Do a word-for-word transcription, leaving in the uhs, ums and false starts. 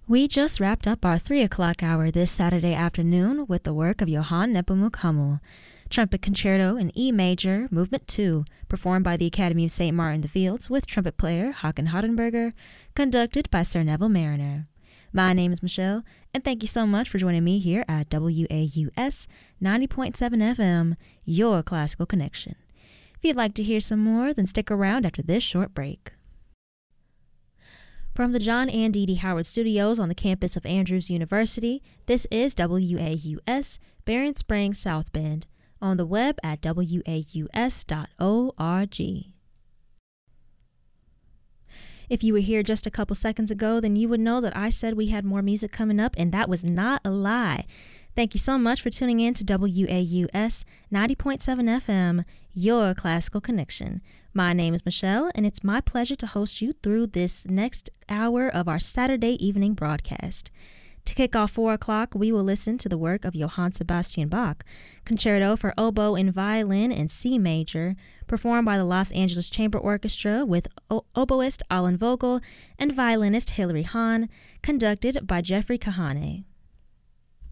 We just wrapped up our three o'clock hour this Saturday afternoon with the work of Johann Nepomuk Hummel, Trumpet Concerto in E Major, Movement two, performed by the Academy of Saint Martin the Fields with trumpet player Håkan Hardenberger, conducted by Sir Neville Mariner. My name is Michelle, and thank you so much for joining me here at W A U S ninety point seven F M, your classical connection. If you'd like to hear some more, then stick around after this short break. From the John and Dee Dee Howard Studios on the campus of Andrews University, this is W A U S, Barron Springs, South Bend, on the web at W A U S dot org. If you were here just a couple seconds ago, then you would know that I said we had more music coming up, and that was not a lie. Thank you so much for tuning in to W A U S ninety point seven F M, your classical connection. My name is Michelle, and it's my pleasure to host you through this next hour of our Saturday evening broadcast. To kick off four o'clock, we will listen to the work of Johann Sebastian Bach, Concerto for Oboe and Violin in C Major, performed by the Los Angeles Chamber Orchestra with o- oboist Alan Vogel and violinist Hilary Hahn, conducted by Jeffrey Kahane.